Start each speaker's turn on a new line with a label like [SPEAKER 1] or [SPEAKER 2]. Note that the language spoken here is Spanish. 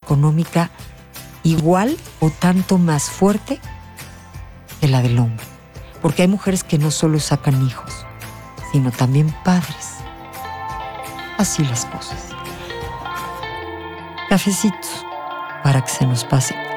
[SPEAKER 1] económica igual o tanto más fuerte que la del hombre. Porque hay mujeres que no solo sacan hijos, sino también padres. Así las cosas. Cafecitos para que se nos pase